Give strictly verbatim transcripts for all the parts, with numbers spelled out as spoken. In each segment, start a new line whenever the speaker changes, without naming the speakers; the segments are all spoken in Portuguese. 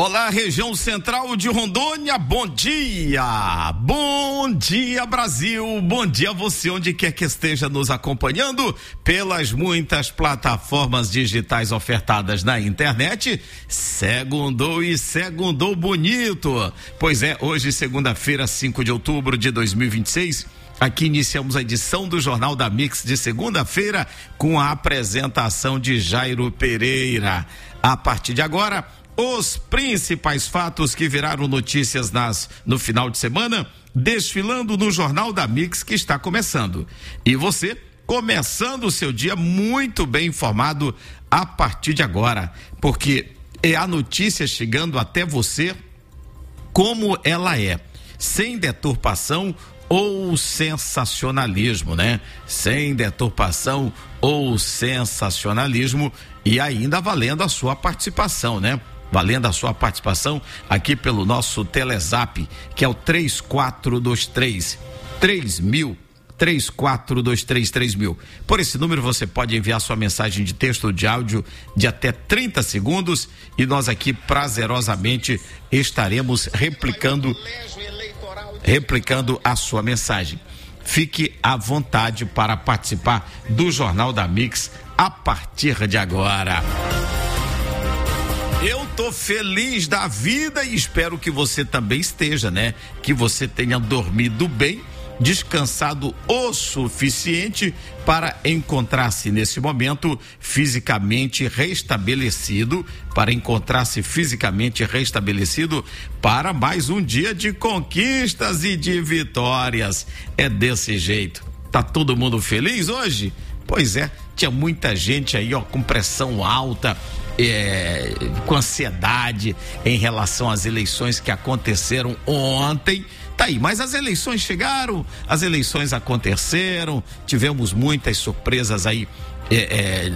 Olá, região central de Rondônia, bom dia, bom dia Brasil, bom dia você onde quer que esteja nos acompanhando pelas muitas plataformas digitais ofertadas na internet. Segundou e segundou bonito, pois é, hoje segunda-feira, cinco de outubro de dois mil e vinte e seis, aqui iniciamos a edição do Jornal da Mix de segunda-feira com a apresentação de Jairo Pereira. A partir de agora, os principais fatos que viraram notícias nas, no final de semana, desfilando no Jornal da Mix que está começando. E você, começando o seu dia muito bem informado a partir de agora, porque é a notícia chegando até você como ela é, sem deturpação ou sensacionalismo, né? Sem deturpação ou sensacionalismo e ainda valendo a sua participação, né? Valendo a sua participação aqui pelo nosso Telezap, que é o três quatro dois três, três mil, três quatro dois três, três mil. Por esse número você pode enviar sua mensagem de texto ou de áudio de até trinta segundos e nós aqui prazerosamente estaremos replicando, replicando a sua mensagem. Fique à vontade para participar do Jornal da Mix a partir de agora. Eu tô feliz da vida e espero que você também esteja, né? Que você tenha dormido bem, descansado o suficiente para encontrar-se nesse momento fisicamente restabelecido, para encontrar-se fisicamente restabelecido para mais um dia de conquistas e de vitórias. É desse jeito. Tá todo mundo feliz hoje? Pois é, tinha muita gente aí, ó, com pressão alta, É, com ansiedade em relação às eleições que aconteceram ontem. Tá aí, mas as eleições chegaram, as eleições aconteceram, tivemos muitas surpresas aí, é, é,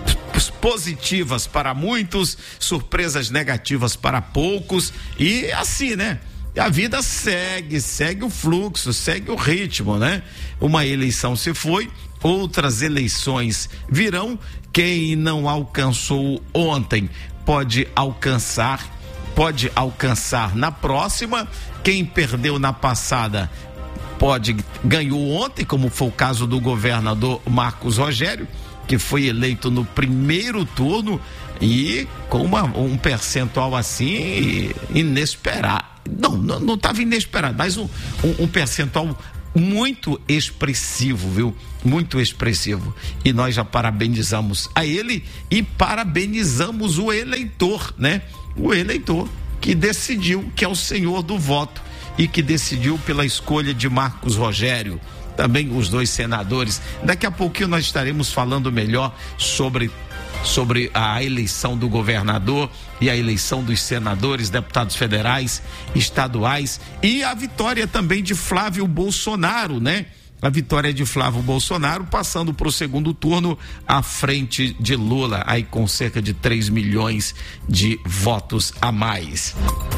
positivas para muitos, surpresas negativas para poucos, e assim, né? A vida segue, segue o fluxo, segue o ritmo, né? Uma eleição se foi, outras eleições virão. Quem não alcançou ontem pode alcançar, pode alcançar na próxima. Quem perdeu na passada pode ganhou ontem, como foi o caso do governador Marcos Rogério, que foi eleito no primeiro turno e com uma, um percentual assim inesperado. Não, não estava inesperado, mas um, um, um percentual muito expressivo, viu? Muito expressivo. E nós já parabenizamos a ele e parabenizamos o eleitor, né? O eleitor que decidiu, que é o senhor do voto e que decidiu pela escolha de Marcos Rogério. Também os dois senadores. Daqui a pouquinho nós estaremos falando melhor sobre sobre a eleição do governador e a eleição dos senadores, deputados federais, estaduais e a vitória também de Flávio Bolsonaro, né? A vitória de Flávio Bolsonaro passando para o segundo turno à frente de Lula, aí com cerca de três milhões de votos a mais.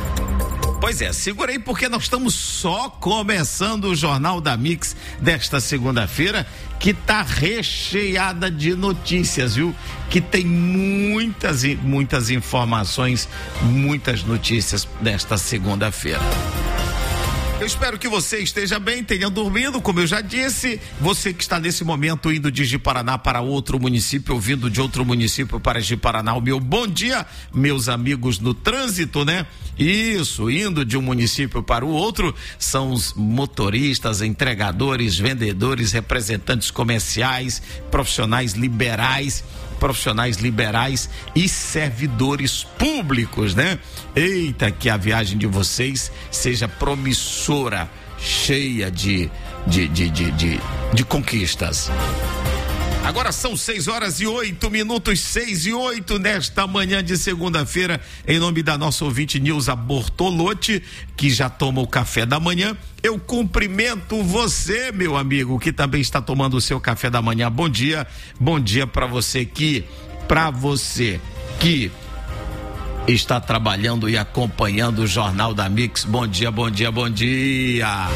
Pois é, segura aí porque nós estamos só começando o Jornal da Mix desta segunda-feira, que tá recheada de notícias, viu? Que tem muitas e muitas informações, muitas notícias desta segunda-feira. Eu espero que você esteja bem, tenha dormido, como eu já disse. Você que está nesse momento indo de Ji-Paraná para outro município, ouvindo de outro município para Ji-Paraná, o meu bom dia, meus amigos no trânsito, né? Isso, indo de um município para o outro, são os motoristas, entregadores, vendedores, representantes comerciais, profissionais liberais, profissionais liberais e servidores públicos, né? Eita, que a viagem de vocês seja promissora, cheia de, de, de, de, de, de conquistas. Agora são seis horas e oito minutos, seis e oito nesta manhã de segunda-feira, em nome da nossa ouvinte Nilza Bortolotti, que já toma o café da manhã. Eu cumprimento você, meu amigo, que também está tomando o seu café da manhã. Bom dia, bom dia para você que, para você que está trabalhando e acompanhando o Jornal da Mix. Bom dia, bom dia, bom dia.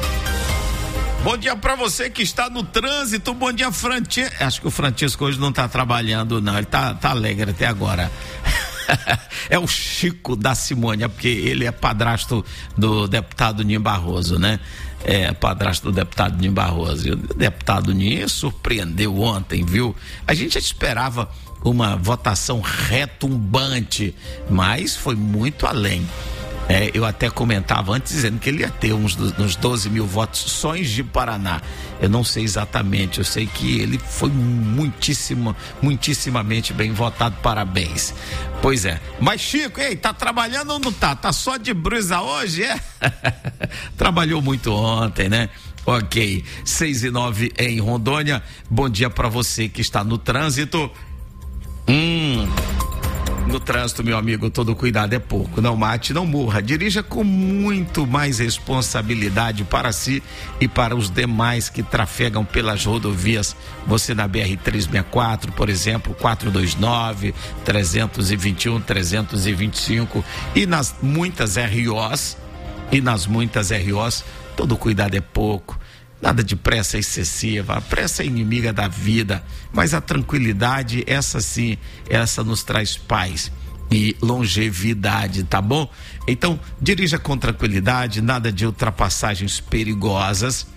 Bom dia pra você que está no trânsito, bom dia, Francisco. Acho que o Francisco hoje não tá trabalhando, não, ele tá, tá alegre até agora. É o Chico da Simone, é porque ele é padrasto do deputado Ninho Barroso, né? É, padrasto do deputado Ninho Barroso. E o deputado Ninho surpreendeu ontem, viu? A gente já esperava uma votação retumbante, mas foi muito além. É, eu até comentava antes dizendo que ele ia ter uns, uns doze mil votos só em Ji-Paraná. Eu não sei exatamente, eu sei que ele foi muitíssimo, muitíssimamente bem votado, parabéns. Pois é, mas Chico, ei, tá trabalhando ou não tá? Tá só de brisa hoje, é? Trabalhou muito ontem, né? Ok, seis e nove em Rondônia. Bom dia para você que está no trânsito. Hum... No trânsito, meu amigo, todo cuidado é pouco. Não mate, não morra. Dirija com muito mais responsabilidade para si e para os demais que trafegam pelas rodovias. Você na B R trezentos e sessenta e quatro, por exemplo, quatrocentos e vinte e nove, trezentos e vinte e um, trezentos e vinte e cinco e nas muitas R Os, e nas muitas R Os, todo cuidado é pouco. Nada de pressa excessiva, a pressa é inimiga da vida, mas a tranquilidade, essa sim, essa nos traz paz e longevidade, tá bom? Então, dirija com tranquilidade, nada de ultrapassagens perigosas,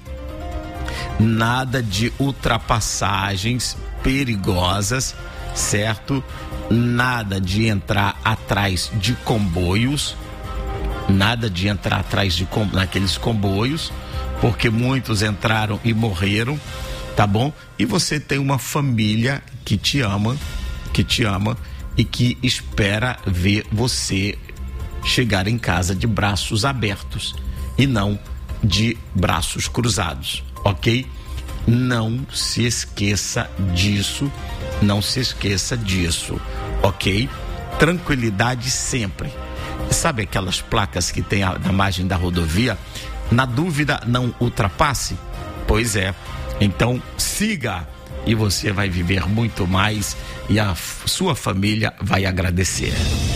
nada de ultrapassagens perigosas, certo? Nada de entrar atrás de comboios, nada de entrar atrás de com, naqueles comboios, porque muitos entraram e morreram, tá bom? E você tem uma família que te ama, que te ama e que espera ver você chegar em casa de braços abertos e não de braços cruzados, ok? Não se esqueça disso, não se esqueça disso, ok? Tranquilidade sempre. Sabe aquelas placas que tem na margem da rodovia? Na dúvida, não ultrapasse? Pois é, então siga e você vai viver muito mais e a sua família vai agradecer.